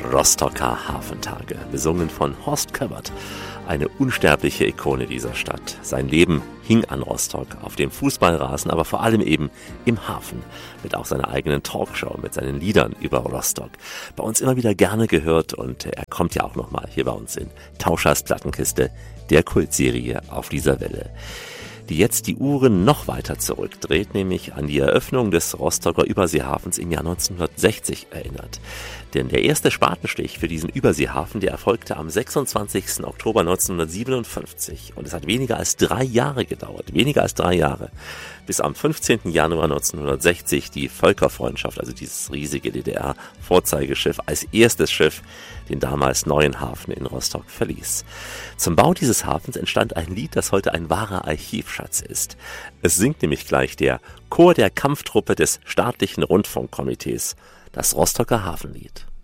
Rostocker Hafentage, besungen von Horst Köbbert, eine unsterbliche Ikone dieser Stadt. Sein Leben hing an Rostock, auf dem Fußballrasen, aber vor allem eben im Hafen, mit auch seiner eigenen Talkshow, mit seinen Liedern über Rostock. Bei uns immer wieder gerne gehört und er kommt ja auch nochmal hier bei uns in Tauschers Plattenkiste, der Kultserie auf dieser Welle, die jetzt die Uhren noch weiter zurückdreht, nämlich an die Eröffnung des Rostocker Überseehafens im Jahr 1960 erinnert. Denn der erste Spatenstich für diesen Überseehafen, der erfolgte am 26. Oktober 1957. Und es hat weniger als 3 Jahre gedauert, bis am 15. Januar 1960 die Völkerfreundschaft, also dieses riesige DDR-Vorzeigeschiff, als erstes Schiff den damals neuen Hafen in Rostock verließ. Zum Bau dieses Hafens entstand ein Lied, das heute ein wahrer Archivschatz ist. Es singt nämlich gleich der Chor der Kampftruppe des staatlichen Rundfunkkomitees, das Rostocker Hafenlied.